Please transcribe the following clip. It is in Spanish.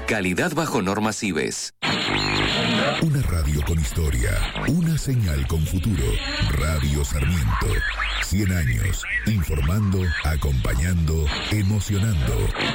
Calidad bajo normas IBES. Una radio con historia, una señal con futuro. Radio Sarmiento. 100 años, informando, acompañando, emocionando.